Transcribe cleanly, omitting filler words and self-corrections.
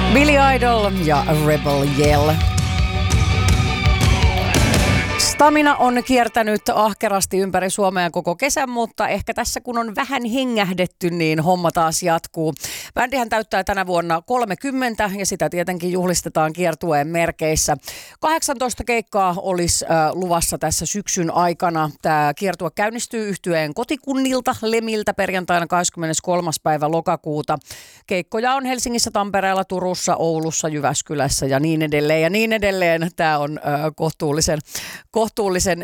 Billy Idol ja Rebel Yell. Stamina on kiertänyt ahkerasti ympäri Suomea koko kesän, mutta ehkä tässä kun on vähän hengähdetty, niin homma taas jatkuu. Bändihän täyttää tänä vuonna 30 ja sitä tietenkin juhlistetaan kiertueen merkeissä. 18 keikkaa olisi luvassa tässä syksyn aikana. Tämä kiertue käynnistyy yhtyeen kotikunnilta Lemiltä perjantaina 23. päivä lokakuuta. Keikkoja on Helsingissä, Tampereella, Turussa, Oulussa, Jyväskylässä ja niin edelleen. Ja niin edelleen. Tämä on kohtuullisen